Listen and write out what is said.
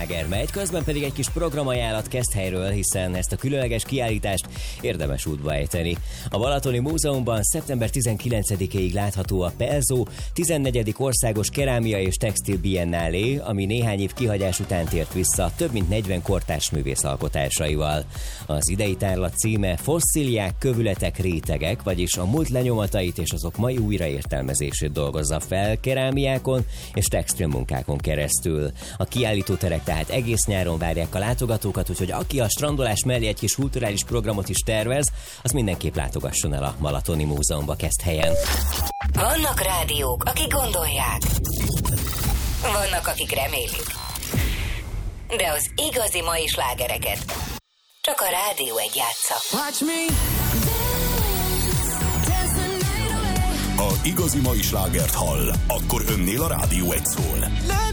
megy, közben pedig egy kis programajánlat Keszthelyről, hiszen ezt a különleges kiállítást érdemes útba ejteni. A Balatoni Múzeumban szeptember 19-ig látható a Pelzó 14. országos kerámia és textil biennálé, ami néhány év kihagyás után tért vissza több mint 40 kortárs művész alkotásaival. Az idei tárlat címe Fosszíliák, kövületek, rétegek, vagyis a múlt lenyomatait és azok mai újraértelmezését dolgozza fel kerámiákon és textilmunkákon keresztül. A kiállítóterek tehát egész nyáron várják a látogatókat, úgyhogy aki a strandolás mellé egy kis kulturális programot is tervez, az mindenképp látogasson el a Balatoni Múzeumba Keszthelyen. Vannak rádiók, akik gondolják. Vannak, akik remélik. De az igazi mai slágereket csak a Rádió Egy játsza. Ha igazi mai slágert hall, akkor önnél a Rádió Egy szól.